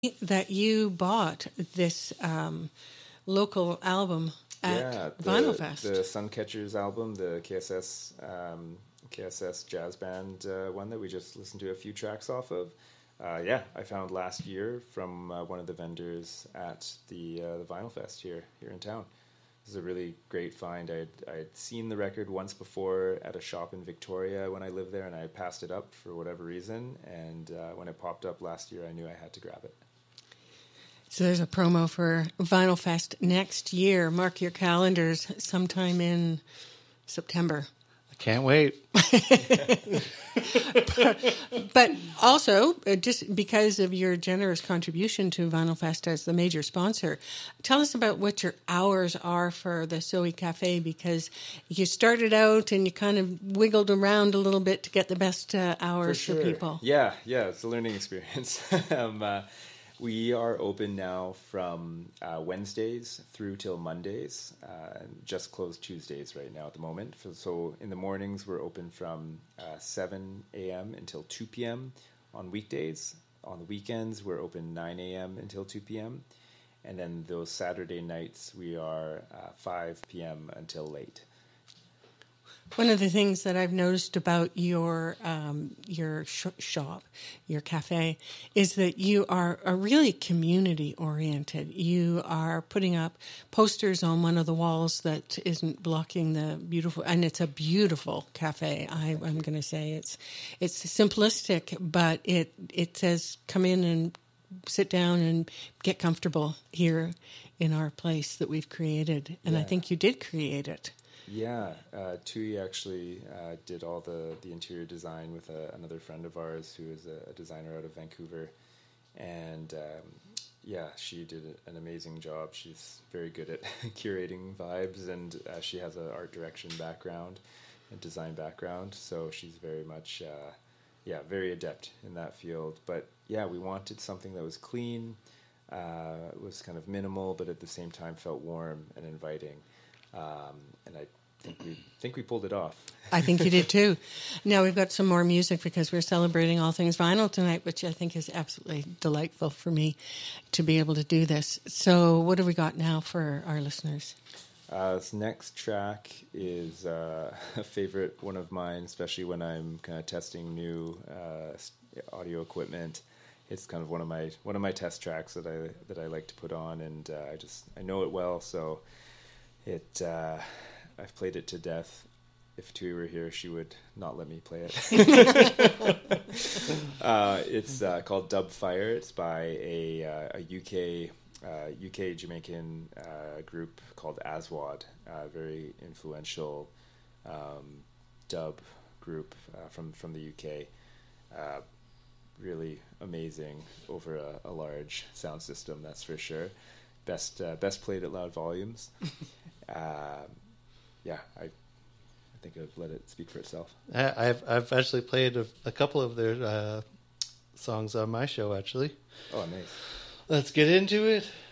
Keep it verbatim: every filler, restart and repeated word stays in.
that you bought this um, local album at yeah, the, Vinyl Fest. The Suncatchers album, the K S S um, K S S jazz band uh, one that we just listened to a few tracks off of. Uh, yeah, I found last year from uh, one of the vendors at the uh, the Vinyl Fest here here in town. This is a really great find. I'd I'd seen the record once before at a shop in Victoria when I lived there, and I passed it up for whatever reason. And uh, when it popped up last year, I knew I had to grab it. So there's a promo for Vinyl Fest next year. Mark your calendars sometime in September. Can't wait. but, but also, uh, just because of your generous contribution to Vinyl Fest as the major sponsor, tell us about what your hours are for the Soe Cafe, because you started out and you kind of wiggled around a little bit to get the best uh, hours for, for, for sure. people. Yeah, yeah, it's a learning experience. um, uh, We are open now from uh, Wednesdays through till Mondays, uh, and just closed Tuesdays right now at the moment. So in the mornings, we're open from uh, seven a.m. until two p.m. on weekdays. On the weekends, we're open nine a.m. until two p.m. And then those Saturday nights, we are uh, five p.m. until late. One of the things that I've noticed about your um, your sh- shop, your cafe, is that you are, are really community oriented. You are putting up posters on one of the walls that isn't blocking the beautiful, and it's a beautiful cafe. I, I'm going to say it's it's simplistic, but it it says come in and sit down and get comfortable here in our place that we've created, and yeah. I think you did create it. Yeah, uh, Tui actually uh, did all the, the interior design with a, another friend of ours who is a, a designer out of Vancouver. And um, yeah, she did an amazing job. She's very good at curating vibes, and uh, she has an art direction background and design background. So she's very much, uh, yeah, very adept in that field. But yeah, we wanted something that was clean, uh, was kind of minimal, but at the same time felt warm and inviting. Um, and I think we think we pulled it off. I think you did too. Now we've got some more music because we're celebrating all things vinyl tonight, which I think is absolutely delightful for me to be able to do this. So what have we got now for our listeners? Uh, this next track is uh, a favorite one of mine, especially when I'm kind of testing new uh, audio equipment. It's kind of one of my one of my test tracks that I that I like to put on, and uh, I just I know it well, so. It, uh, I've played it to death. If Tui were here, she would not let me play it. uh, it's uh, called Dub Fire. It's by a, uh, a U K uh, U K Jamaican uh, group called Aswad. Uh, very influential um, dub group uh, from from the U K. Uh, really amazing over a, a large sound system, that's for sure. Best uh, best played at loud volumes. uh, yeah, I I think I've let it speak for itself. I, I've I've actually played a, a couple of their uh, songs on my show. Actually, oh, nice. Let's get into it.